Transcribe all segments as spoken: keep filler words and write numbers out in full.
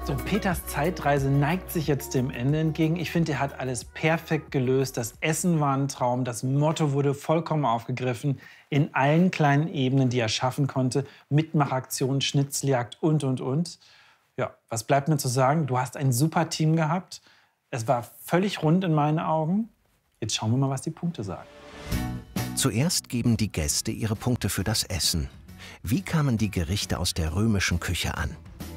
So, Peters Zeitreise neigt sich jetzt dem Ende entgegen. Ich finde, er hat alles perfekt gelöst. Das Essen war ein Traum, das Motto wurde vollkommen aufgegriffen. In allen kleinen Ebenen, die er schaffen konnte. Mitmachaktionen, Schnitzeljagd und, und, und. Ja, was bleibt mir zu sagen? Du hast ein super Team gehabt. Es war völlig rund in meinen Augen. Jetzt schauen wir mal, was die Punkte sagen. Zuerst geben die Gäste ihre Punkte für das Essen. Wie kamen die Gerichte aus der römischen Küche an?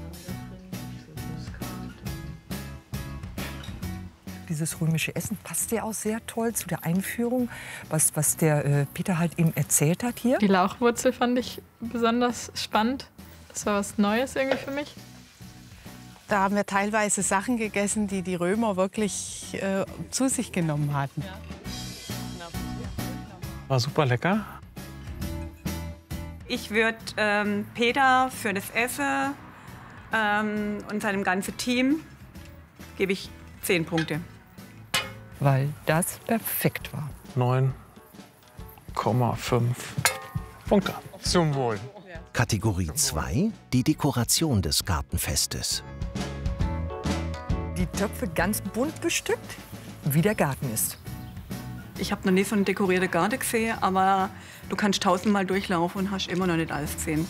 Dieses römische Essen passt ja auch sehr toll zu der Einführung, was, was der äh, Peter halt eben erzählt hat hier. Die Lauchwurzel fand ich besonders spannend. Das war was Neues irgendwie für mich. Da haben wir teilweise Sachen gegessen, die die Römer wirklich äh, zu sich genommen hatten. War super lecker. Ich würde ähm, Peter für das Essen ähm, und seinem ganzen Team gebe ich zehn Punkte. Weil das perfekt war. neun Komma fünf Punkte. Zum Wohl. Kategorie zwei, die Dekoration des Gartenfestes. Die Töpfe ganz bunt bestückt, wie der Garten ist. Ich habe noch nie so einen dekorierten Garten gesehen, aber du kannst tausendmal durchlaufen und hast immer noch nicht alles gesehen.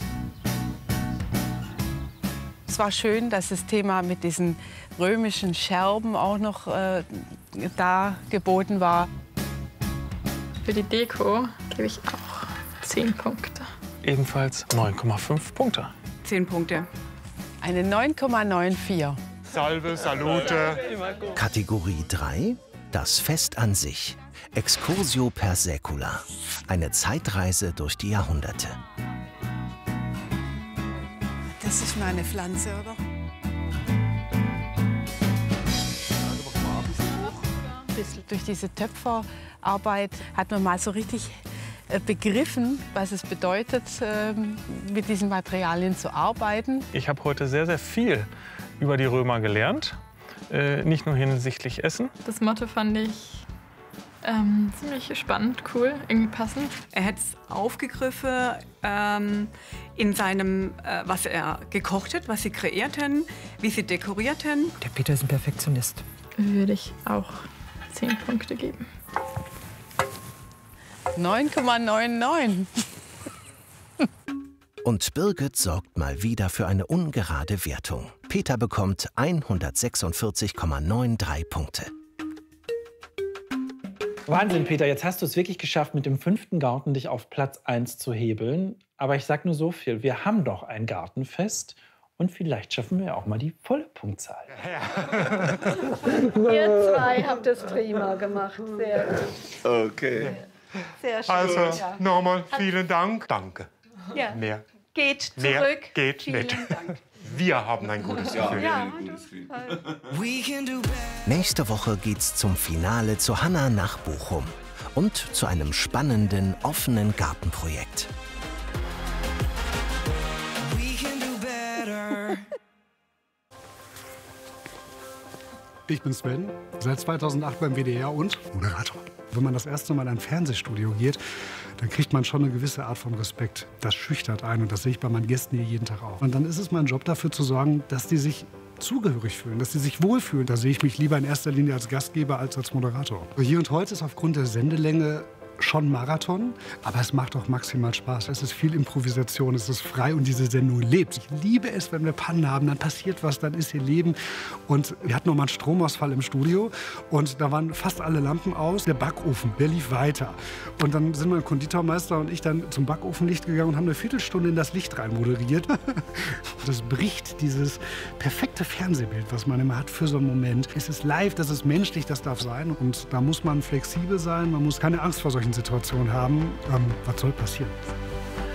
Es war schön, dass das Thema mit diesen römischen Scherben auch noch äh, da geboten war. Für die Deko gebe ich auch zehn Punkte. Ebenfalls neun Komma fünf Punkte. zehn Punkte. Eine neun Komma vierundneunzig. Salve, Salute. Kategorie drei, das Fest an sich. Excursio per Saecula. Eine Zeitreise durch die Jahrhunderte. Das ist mal eine Pflanze, oder? Durch diese Töpferarbeit hat man mal so richtig begriffen, was es bedeutet, mit diesen Materialien zu arbeiten. Ich habe heute sehr, sehr viel über die Römer gelernt. Äh, nicht nur hinsichtlich Essen. Das Motto fand ich ähm, ziemlich spannend, cool, irgendwie passend. Er hat es aufgegriffen ähm, in seinem, äh, was er gekocht hat, was sie kreierten, wie sie dekorierten. Der Peter ist ein Perfektionist. Würde ich auch zehn Punkte geben. neun Komma neunundneunzig. Und Birgit sorgt mal wieder für eine ungerade Wertung. Peter bekommt hundertsechsundvierzig Komma dreiundneunzig Punkte. Wahnsinn, Peter, jetzt hast du es wirklich geschafft, mit dem fünften Garten dich auf Platz eins zu hebeln. Aber ich sag nur so viel, wir haben doch ein Gartenfest und vielleicht schaffen wir auch mal die volle Punktzahl. Ihr zwei habt es prima gemacht, sehr gut. Okay. Sehr schön. Also, ja. nochmal vielen Dank. Danke. Ja. Mehr, Geht zurück. mehr geht Vielen nicht. Dank. Wir haben ein gutes Gefühl. Ja. Nächste Woche geht's zum Finale zu Hanna nach Bochum und zu einem spannenden, offenen Gartenprojekt. Ich bin Sven, seit zweitausendacht beim W D R und Moderator. Wenn man das erste Mal in ein Fernsehstudio geht, dann kriegt man schon eine gewisse Art von Respekt. Das schüchtert einen und das sehe ich bei meinen Gästen hier jeden Tag auch. Und dann ist es mein Job, dafür zu sorgen, dass die sich zugehörig fühlen, dass sie sich wohlfühlen. Da sehe ich mich lieber in erster Linie als Gastgeber als als Moderator. Hier und heute ist aufgrund der Sendelänge schon Marathon, aber es macht auch maximal Spaß. Es ist viel Improvisation, es ist frei und diese Sendung lebt. Ich liebe es, wenn wir Pannen haben, dann passiert was, dann ist hier Leben. Und wir hatten noch mal einen Stromausfall im Studio und da waren fast alle Lampen aus. Der Backofen, der lief weiter. Und dann sind mein Konditormeister und ich dann zum Backofenlicht gegangen und haben eine Viertelstunde in das Licht rein moderiert. Das bricht dieses perfekte Fernsehbild, was man immer hat für so einen Moment. Es ist live, das ist menschlich, das darf sein. Und da muss man flexibel sein, man muss keine Angst vor solchen Situationen haben. Ähm, was soll passieren?